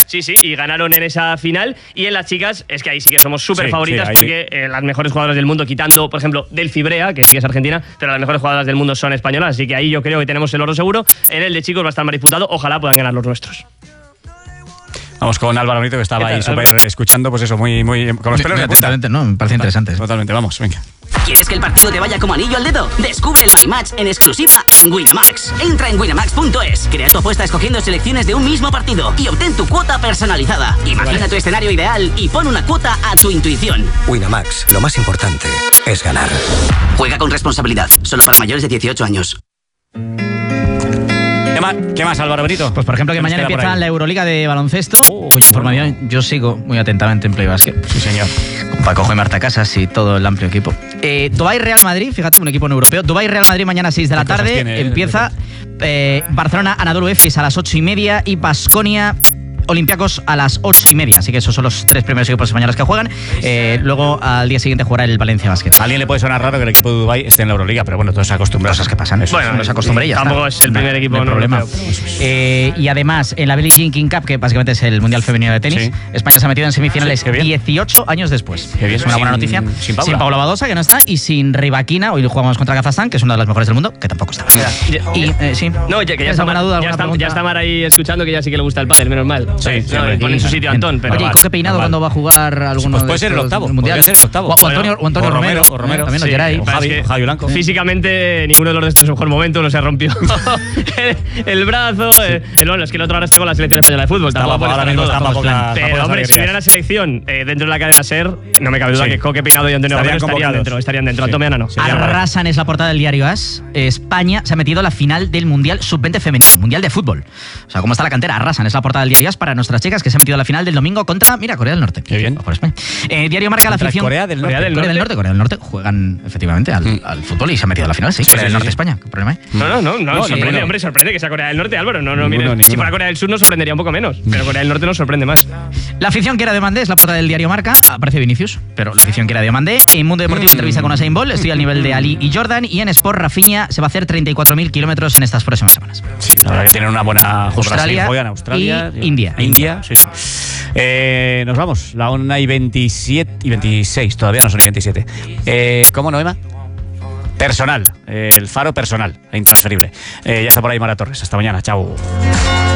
Sí, y ganaron en esa final. Y en las chicas, es que ahí sí que somos súper favoritas porque las mejores jugadoras del mundo, quitando, por ejemplo, Delphi Brea, que sí que es argentina, pero las mejores jugadoras del mundo son españolas, así que ahí yo creo que tenemos el oro seguro. En el de chicos va a estar más disputado, ojalá puedan ganar los nuestros. Vamos con Álvaro Benito, que estaba ahí súper escuchando, pues eso, muy con los pelos de punta. No, me parece interesante. Totalmente, vamos, venga. ¿Quieres que el partido te vaya como anillo al dedo? Descubre el rematch en exclusiva en Winamax. Entra en winamax.es, crea tu apuesta escogiendo selecciones de un mismo partido y obtén tu cuota personalizada. Imagina tu escenario ideal y pon una cuota a tu intuición. Winamax, lo más importante es ganar. Juega con responsabilidad, solo para mayores de 18 años. ¿Qué más, Álvaro Benito? Pues por ejemplo que mañana empieza la Euroliga de baloncesto, cuya información yo sigo muy atentamente en Play Basket. Sí, señor. Con Paco y Marta Casas y todo el amplio equipo. Dubái Real Madrid, fíjate, un equipo no europeo. Dubái Real Madrid mañana a 6 de la tarde. Empieza Barcelona Anadolu Efes a las 8:30 y Baskonia Olympiacos a las 8:30. Así que esos son los 3 primeros equipos españoles que juegan. Luego al día siguiente jugará el Valencia Basket. A alguien le puede sonar raro que el equipo de Dubái esté en la Euroliga, pero bueno, todos se acostumbran. Cosas que pasan. Bueno, nos acostumbré ya. Tampoco es el primer equipo, no problema. Y además, en la Billie Jean King Cup, que básicamente es el Mundial Femenino de Tenis, España se ha metido en semifinales 18 años después. Es una buena noticia. Sin Paula Badosa, que no está, y sin Rybakina. Hoy jugamos contra Kazajstán, que es una de las mejores del mundo, que tampoco está. No, ya está Mar ahí escuchando, que ya sí que le gusta el pádel, menos mal. Sí, en su sitio Antón, pero oye, ¿y Coque Peinado cuándo va a jugar alguno? Pues puede ser el octavo. Mundial? Ser el octavo. O Antonio Romero. También lo Geray. Javi Blanco. Físicamente, ninguno de los de estos en su mejor momento no se rompió el brazo. Bueno, es que el otro ahora está con la selección española de fútbol. Pero, hombre, si hubiera la selección dentro de la cadena SER, no me cabe duda que Coque Peinado y Antonio Romero estarían dentro. Antomiana no. Arrasan es la portada del diario AS. España se ha metido a la final del Mundial Sub-20 femenino, Mundial de fútbol. O sea, ¿cómo está la cantera? Arrasan es la portada del diario AS para nuestras chicas, que se ha metido a la final del domingo contra, Corea del Norte. Qué bien. Por España. Diario marca la afición. Corea del Norte juegan efectivamente al fútbol y se ha metido a la final, sí. Corea del Norte, España. ¿Qué problema hay? No, sorprende, hombre, sorprende que sea Corea del Norte, Álvaro. Si fuera Corea del Sur nos sorprendería un poco menos, pero Corea del Norte nos sorprende más. La afición que era Diomandé es la portada del diario Marca. Aparece Vinicius, pero la afición que era Diomandé. En Mundo Deportivo entrevista con Usain Bolt, estoy al nivel de Ali y Jordan. Y en Sport, Rafinha se va a hacer 34.000 kilómetros en estas próximas semanas. Sí, la verdad que tienen una buena Australia, juegan Australia y India. Sí. Nos vamos, la 1:27 y 26, todavía no son ni 27. ¿Cómo, Noema? Personal, el faro personal, intransferible. Ya está por ahí Mara Torres. Hasta mañana, chao.